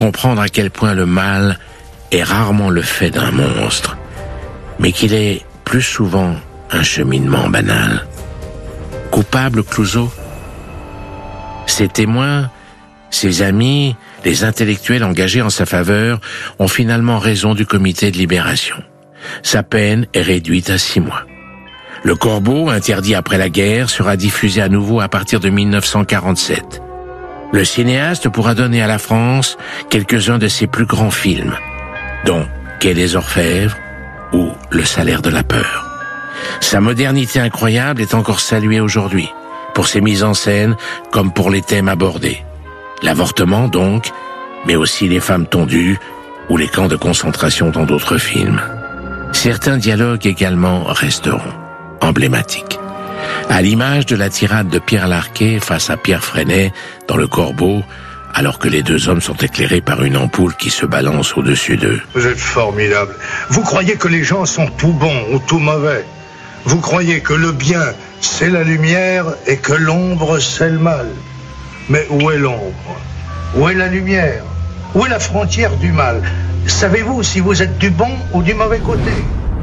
comprendre à quel point le mal est rarement le fait d'un monstre, mais qu'il est plus souvent un cheminement banal. Coupable, Clouseau? Ses témoins, ses amis, les intellectuels engagés en sa faveur ont finalement raison du comité de libération. Sa peine est réduite à 6 mois. Le Corbeau, interdit après la guerre, sera diffusé à nouveau à partir de 1947. Le cinéaste pourra donner à la France quelques-uns de ses plus grands films, dont Quai des Orfèvres ou Le Salaire de la peur. Sa modernité incroyable est encore saluée aujourd'hui, pour ses mises en scène comme pour les thèmes abordés. L'avortement donc, mais aussi les femmes tondues ou les camps de concentration dans d'autres films. Certains dialogues également resteront emblématiques. À l'image de la tirade de Pierre Larquet face à Pierre Freinet dans Le Corbeau, alors que les deux hommes sont éclairés par une ampoule qui se balance au-dessus d'eux. Vous êtes formidable. Vous croyez que les gens sont tout bons ou tout mauvais. Vous croyez que le bien, c'est la lumière et que l'ombre, c'est le mal. Mais où est l'ombre? Où est la lumière? Où est la frontière du mal? Savez-vous si vous êtes du bon ou du mauvais côté?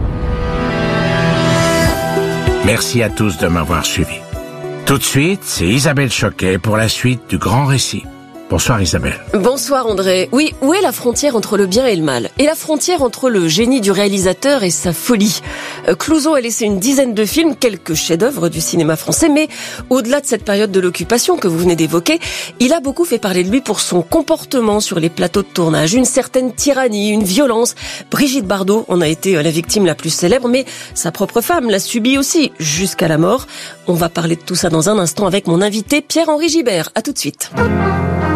Merci à tous de m'avoir suivi. Tout de suite, c'est Isabelle Choquet pour la suite du grand récit. Bonsoir Isabelle. Bonsoir André. Oui, où est la frontière entre le bien et le mal? Et la frontière entre le génie du réalisateur et sa folie? Clouseau a laissé une dizaine de films, quelques chefs-d'œuvre du cinéma français, mais au-delà de cette période de l'occupation que vous venez d'évoquer, il a beaucoup fait parler de lui pour son comportement sur les plateaux de tournage, une certaine tyrannie, une violence. Brigitte Bardot en a été la victime la plus célèbre, mais sa propre femme l'a subi aussi, jusqu'à la mort. On va parler de tout ça dans un instant avec mon invité Pierre-Henri Gibert. À tout de suite.